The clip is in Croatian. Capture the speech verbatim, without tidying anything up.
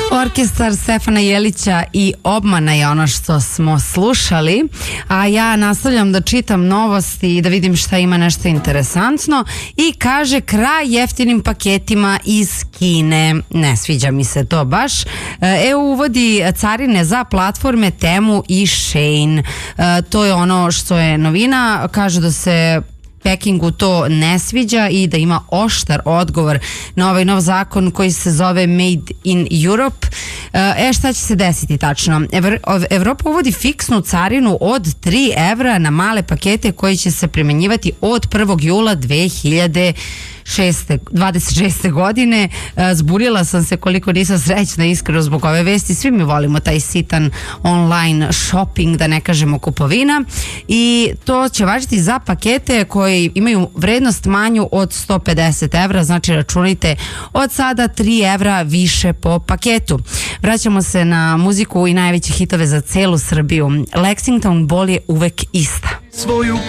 Orkestar Stefana Jelića i Obmana je ono što smo slušali, a ja nastavljam da čitam novosti i da vidim šta ima nešto interesantno. I kaže, kraj jeftinim paketima iz Kine. Ne sviđa mi se to baš. E U uvodi carine za platforme Temu i Shein. E, to je ono što je novina. Kaže da se Pekingu to ne sviđa i da ima oštar odgovor na ovaj nov zakon koji se zove Made in Europe. E, šta će se desiti tačno? Evropa uvodi fiksnu carinu od tri evra na male pakete koji će se primenjivati od prvog jula dve hiljade dvadeset šeste godine. Zbunila sam se koliko nisam srećna iskreno zbog ove vesti. Svi mi volimo taj sitan online shopping, da ne kažemo kupovina, i to će važiti za pakete koji imaju vrednost manju od sto pedeset evra, znači računajte od sada tri evra više po paketu. Vraćamo se na muziku i najveće hitove za celu Srbiju. Lexington, bol je uvek ista. Svoju